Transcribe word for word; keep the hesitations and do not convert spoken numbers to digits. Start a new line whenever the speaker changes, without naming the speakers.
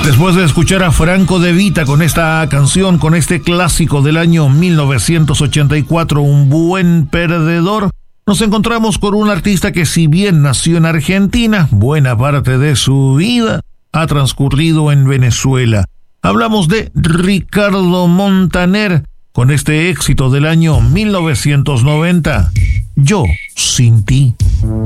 Después de escuchar a Franco De Vita con esta canción, con este clásico del año mil novecientos ochenta y cuatro, Un buen perdedor, nos encontramos con un artista que, si bien nació en Argentina, buena parte de su vida ha transcurrido en Venezuela. Hablamos de Ricardo Montaner con este éxito del año mil novecientos noventa, Yo sin ti.